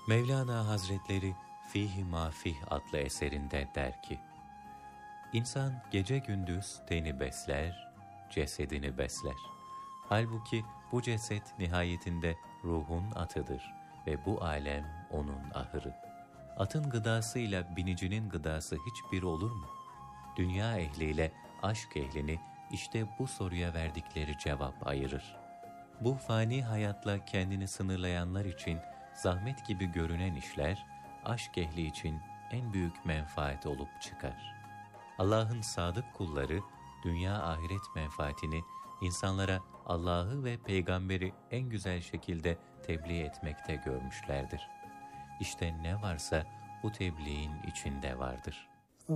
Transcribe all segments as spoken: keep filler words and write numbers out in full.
Mevlana Hazretleri Fih-i Mafih adlı eserinde der ki, İnsan gece gündüz teni besler, cesedini besler. Halbuki bu ceset nihayetinde ruhun atıdır ve bu alem onun ahırı. Atın gıdasıyla binicinin gıdası hiçbir olur mu? Dünya ehliyle aşk ehlini işte bu soruya verdikleri cevap ayırır. Bu fani hayatla kendini sınırlayanlar için zahmet gibi görünen işler, aşk ehli için en büyük menfaat olup çıkar. Allah'ın sadık kulları, dünya ahiret menfaatini insanlara Allah'ı ve peygamberi en güzel şekilde tebliğ etmekte görmüşlerdir. İşte ne varsa bu tebliğin içinde vardır.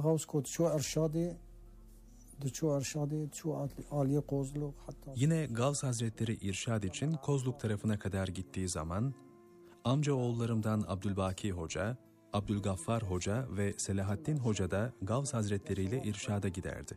Yine Gavs Hazretleri irşad için Kozluk tarafına kadar gittiği zaman, amca oğullarımdan Abdülbaki Hoca, Abdülgaffar Hoca ve Selahaddin Hoca da Gavs Hazretleri ile irşada giderdi.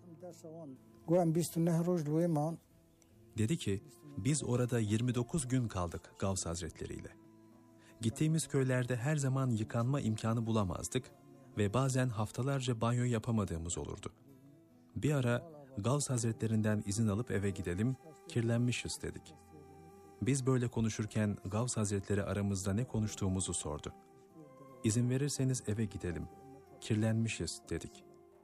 Dedi ki, biz orada yirmi dokuz gün kaldık Gavs Hazretleri ile. Gittiğimiz köylerde her zaman yıkanma imkanı bulamazdık ve bazen haftalarca banyo yapamadığımız olurdu. Bir ara Gavs Hazretlerinden izin alıp eve gidelim, kirlenmişiz dedik. Biz böyle konuşurken Gavs Hazretleri aramızda ne konuştuğumuzu sordu. İzin verirseniz eve gidelim, kirlenmişiz dedik.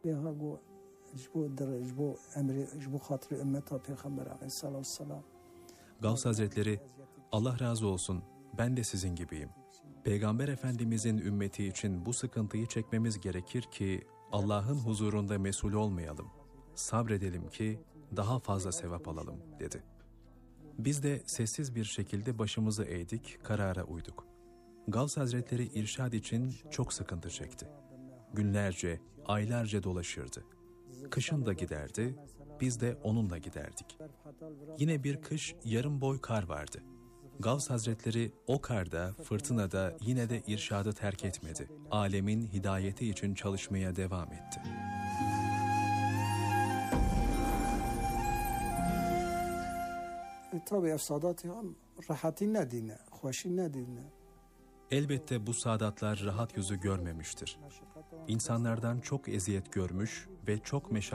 Gavs Hazretleri, Allah razı olsun, ben de sizin gibiyim. Peygamber Efendimizin ümmeti için bu sıkıntıyı çekmemiz gerekir ki Allah'ın huzurunda mesul olmayalım. Sabredelim ki daha fazla sevap alalım dedi. Biz de sessiz bir şekilde başımızı eğdik, karara uyduk. Gavs Hazretleri irşad için çok sıkıntı çekti. Günlerce, aylarca dolaşırdı. Kışın da giderdi, biz de onunla giderdik. Yine bir kış yarım boy kar vardı. Gavs Hazretleri o karda, fırtınada yine de irşadı terk etmedi. Alemin hidayeti için çalışmaya devam etti. Elbette bu saadatlar rahat yüzü görmemiştir. İnsanlardan çok eziyet görmüş ve çok meşakkatler